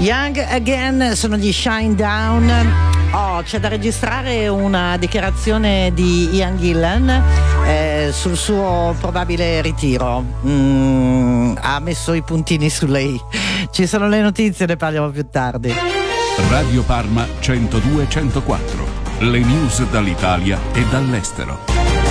Young Again sono gli Shinedown. C'è da registrare una dichiarazione di Ian Gillan sul suo probabile ritiro. Ha messo i puntini su lei. Ci sono le notizie, ne parliamo più tardi. Radio Parma 102-104, le news dall'Italia e dall'estero.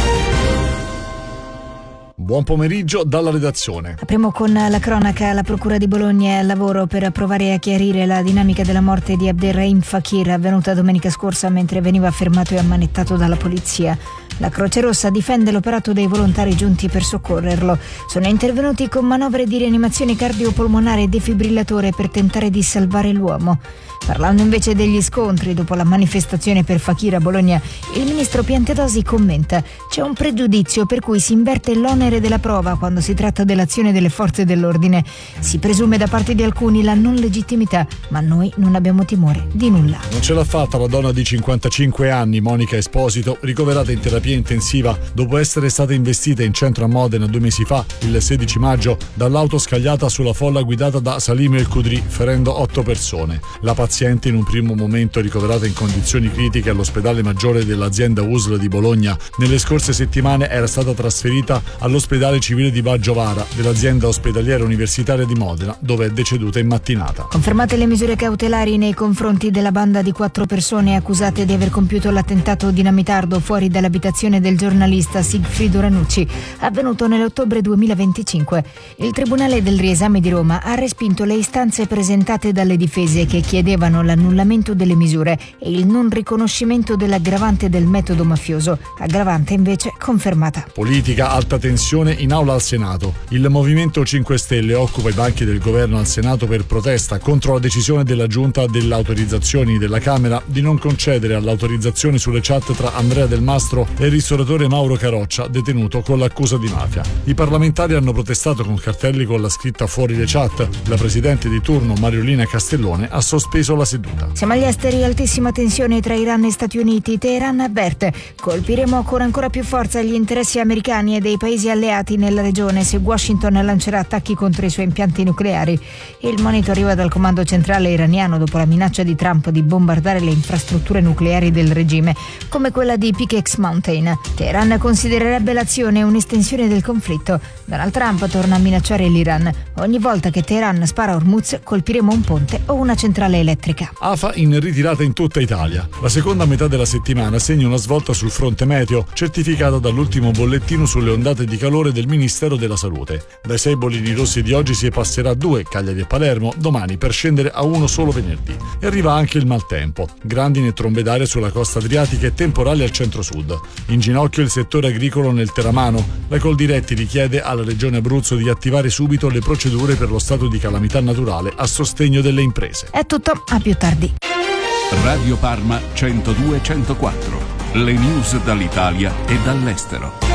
Buon pomeriggio dalla redazione. Apriamo con la cronaca. La Procura di Bologna è al lavoro per provare a chiarire la dinamica della morte di Abderrahim Fakir, avvenuta domenica scorsa mentre veniva fermato e ammanettato dalla polizia. La Croce Rossa difende l'operato dei volontari giunti per soccorrerlo. Sono intervenuti con manovre di rianimazione cardiopolmonare e defibrillatore per tentare di salvare l'uomo. Parlando invece degli scontri dopo la manifestazione per Fakir a Bologna, il ministro Piantedosi commenta: c'è un pregiudizio per cui si inverte l'onere della prova quando si tratta dell'azione delle forze dell'ordine. Si presume da parte di alcuni la non legittimità, ma noi non abbiamo timore di nulla. Non ce l'ha fatta la donna di 55 anni, Monica Esposito, ricoverata in terapia intensiva dopo essere stata investita in centro a Modena 2 mesi fa, il 16 maggio, dall'auto scagliata sulla folla guidata da Salim El Khudri, ferendo 8 persone. La paziente, in un primo momento ricoverata in condizioni critiche all'ospedale maggiore dell'azienda USL di Bologna, nelle scorse settimane era stata trasferita all'ospedale civile di Baggiovara dell'azienda ospedaliera universitaria di Modena, dove è deceduta in mattinata. Confermate le misure cautelari nei confronti della banda di 4 persone accusate di aver compiuto l'attentato dinamitardo fuori dall'abitazione del giornalista Sigfrido Ranucci, avvenuto nell'ottobre 2025. Il Tribunale del Riesame di Roma ha respinto le istanze presentate dalle difese che chiedevano l'annullamento delle misure e il non riconoscimento dell'aggravante del metodo mafioso, aggravante invece confermata. Politica, alta tensione in aula al Senato. Il Movimento 5 Stelle occupa i banchi del governo al Senato per protesta contro la decisione della Giunta delle autorizzazioni della Camera di non concedere all'autorizzazione sulle chat tra Andrea Del Mastro e il ristoratore Mauro Caroccia, detenuto con l'accusa di mafia. I parlamentari hanno protestato con cartelli con la scritta "fuori le chat". La presidente di turno, Mariolina Castellone, ha sospeso la seduta. Siamo agli esteri, altissima tensione tra Iran e Stati Uniti. Teheran avverte: colpiremo con ancora più forza gli interessi americani e dei paesi alleati nella regione se Washington lancerà attacchi contro i suoi impianti nucleari. Il monito arriva dal comando centrale iraniano dopo la minaccia di Trump di bombardare le infrastrutture nucleari del regime, come quella di Pickex Mountain. Teheran considererebbe l'azione un'estensione del conflitto. Donald Trump torna a minacciare l'Iran: ogni volta che Teheran spara a Hormuz colpiremo un ponte o una centrale elettrica. AFA in ritirata in tutta Italia. La seconda metà della settimana segna una svolta sul fronte meteo, certificata dall'ultimo bollettino sulle ondate di calore del Ministero della Salute. Dai 6 bollini rossi di oggi si passerà a 2, Cagliari e Palermo, domani, per scendere a 1 solo venerdì. E arriva anche il maltempo. Grandine e trombe d'aria sulla costa adriatica e temporali al centro-sud. In ginocchio il settore agricolo nel Teramano. La Coldiretti richiede alla Regione Abruzzo di attivare subito le procedure per lo stato di calamità naturale a sostegno delle imprese. È tutto, a più tardi. Radio Parma 102-104, le news dall'Italia e dall'estero.